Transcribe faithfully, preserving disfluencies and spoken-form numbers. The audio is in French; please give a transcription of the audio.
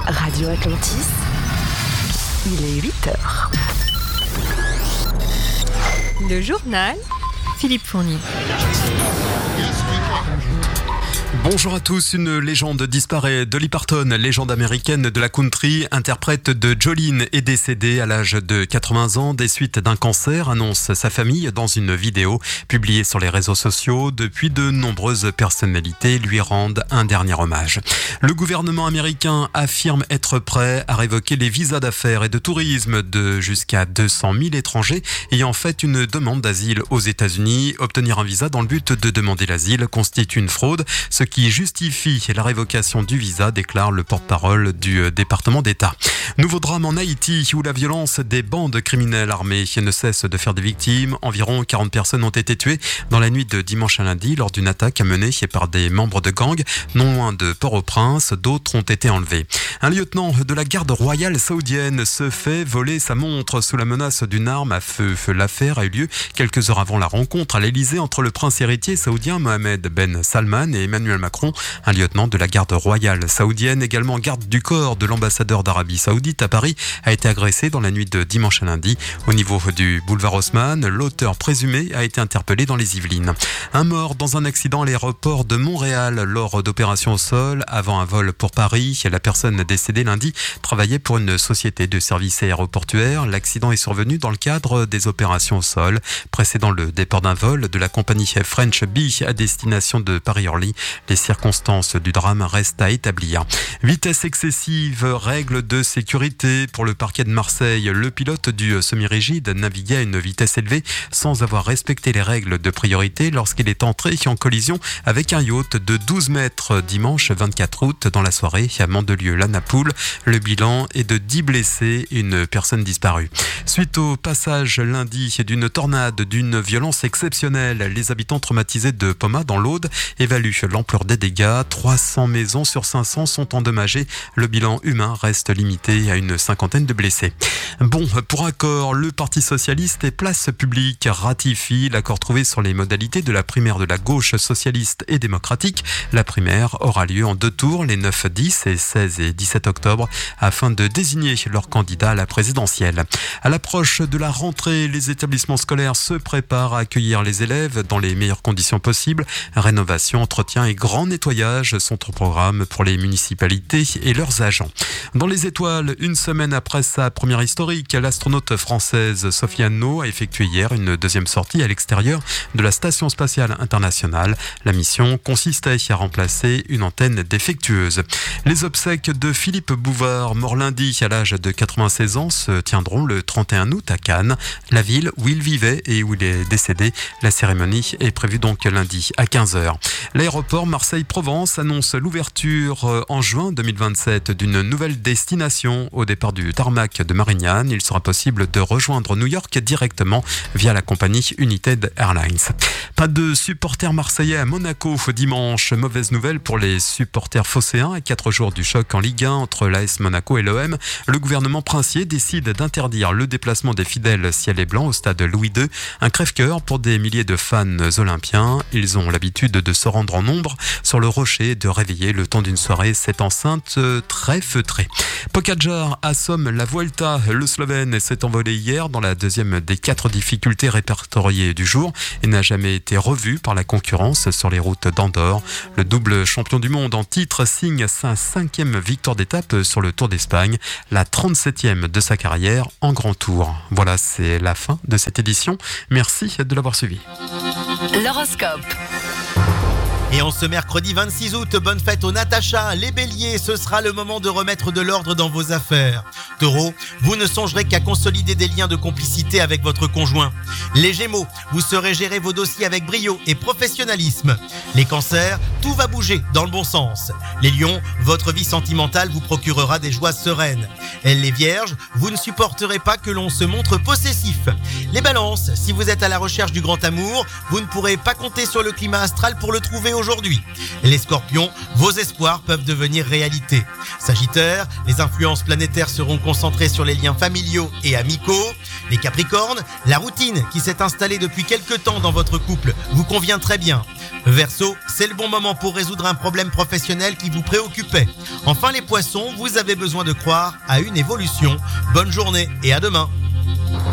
Radio Atlantis, il est huit heures. Le journal, Philippe Fournier. Bonjour à tous, une légende disparaît. Dolly Parton, légende américaine de la country, interprète de Jolene, est décédée à l'âge de quatre-vingts ans des suites d'un cancer, annonce sa famille dans une vidéo publiée sur les réseaux sociaux. Depuis, de nombreuses personnalités lui rendent un dernier hommage. Le gouvernement américain affirme être prêt à révoquer les visas d'affaires et de tourisme de jusqu'à deux cent mille étrangers ayant fait une demande d'asile aux États-Unis. Obtenir un visa dans le but de demander l'asile constitue une fraude, ce qui justifie la révocation du visa, déclare le porte-parole du département d'État. Nouveau drame en Haïti où la violence des bandes criminelles armées ne cesse de faire des victimes. Environ quarante personnes ont été tuées dans la nuit de dimanche à lundi lors d'une attaque menée par des membres de gangs non loin de Port-au-Prince. D'autres ont été enlevés. Un lieutenant de la garde royale saoudienne se fait voler sa montre sous la menace d'une arme à feu. L'affaire a eu lieu quelques heures avant la rencontre à l'Elysée entre le prince héritier saoudien Mohamed Ben Salman et Emmanuel Macron. Un lieutenant de la garde royale saoudienne, également garde du corps de l'ambassadeur d'Arabie Saoudite à Paris, a été agressé dans la nuit de dimanche à lundi. Au niveau du boulevard Haussmann, l'auteur présumé a été interpellé dans les Yvelines. Un mort dans un accident à l'aéroport de Montréal lors d'opérations au sol avant un vol pour Paris. La personne décédée lundi travaillait pour une société de services aéroportuaires. L'accident est survenu dans le cadre des opérations au sol précédant le départ d'un vol de la compagnie French Bee à destination de Paris-Orly. Les circonstances du drame restent à établir. Vitesse excessive, règles de sécurité pour le parquet de Marseille. Le pilote du semi-rigide naviguait à une vitesse élevée sans avoir respecté les règles de priorité lorsqu'il est entré en collision avec un yacht de douze mètres dimanche vingt-quatre août dans la soirée à Mandelieu-la-Napoule. Le bilan est de dix blessés et une personne disparue. Suite au passage lundi d'une tornade d'une violence exceptionnelle, les habitants traumatisés de Poma dans l'Aude évaluent l'ampleur des dégâts. trois cents maisons sur cinq cents sont endommagées. Le bilan humain reste limité à une cinquantaine de blessés. Bon, pour accord, le Parti socialiste et Place publique ratifie l'accord trouvé sur les modalités de la primaire de la gauche socialiste et démocratique. La primaire aura lieu en deux tours, les neuf, dix et seize et dix-sept octobre, afin de désigner leur candidat à la présidentielle. À l'approche de la rentrée, les établissements scolaires se préparent à accueillir les élèves dans les meilleures conditions possibles. Rénovation, entretien et grand nettoyage sont au programme pour les municipalités et leurs agents. Dans les étoiles, une semaine après sa première historique, l'astronaute française Sofiane No a effectué hier une deuxième sortie à l'extérieur de la Station spatiale internationale. La mission consistait à remplacer une antenne défectueuse. Les obsèques de Philippe Bouvard, mort lundi à l'âge de quatre-vingt-seize ans, se tiendront le trente et un août à Cannes, la ville où il vivait et où il est décédé. La cérémonie est prévue donc lundi à quinze heures. L'aéroport Marseille-Provence annonce l'ouverture en juin deux mille vingt-sept d'une nouvelle destination au départ du tarmac de Marignane. Il sera possible de rejoindre New York directement via la compagnie United Airlines. Pas de supporters marseillais à Monaco dimanche. Mauvaise nouvelle pour les supporters phocéens. À quatre jours du choc en Ligue un entre l'A S Monaco et l'O M, le gouvernement princier décide d'interdire le déplacement des fidèles ciel et blanc au stade Louis deux. Un crève-cœur pour des milliers de fans olympiens. Ils ont l'habitude de se rendre en nombre sur le rocher et de réveiller le temps d'une soirée cette enceinte très feutrée. Pogačar assomme la Vuelta. Le Slovène s'est envolé hier dans la deuxième des quatre difficultés répertoriées du jour et n'a jamais été revu par la concurrence sur les routes d'Andorre. Le double champion du monde en titre signe sa cinquième victoire d'étape sur le Tour d'Espagne, la trente-septième de sa carrière en Grand Tour. Voilà, c'est la fin de cette édition. Merci de l'avoir suivi. L'horoscope. Et en ce mercredi vingt-six août, bonne fête aux Natacha. Les béliers, ce sera le moment de remettre de l'ordre dans vos affaires. Taureau, vous ne songerez qu'à consolider des liens de complicité avec votre conjoint. Les gémeaux, vous saurez gérer vos dossiers avec brio et professionnalisme. Les cancers, tout va bouger dans le bon sens. Les lions, votre vie sentimentale vous procurera des joies sereines. Et les vierges, vous ne supporterez pas que l'on se montre possessif. Les balances, si vous êtes à la recherche du grand amour, vous ne pourrez pas compter sur le climat astral pour le trouver aujourd'hui. aujourd'hui. Les Scorpions, vos espoirs peuvent devenir réalité. Sagittaire, les influences planétaires seront concentrées sur les liens familiaux et amicaux. Les Capricornes, la routine qui s'est installée depuis quelques temps dans votre couple vous convient très bien. Verseau, c'est le bon moment pour résoudre un problème professionnel qui vous préoccupait. Enfin les Poissons, vous avez besoin de croire à une évolution. Bonne journée et à demain.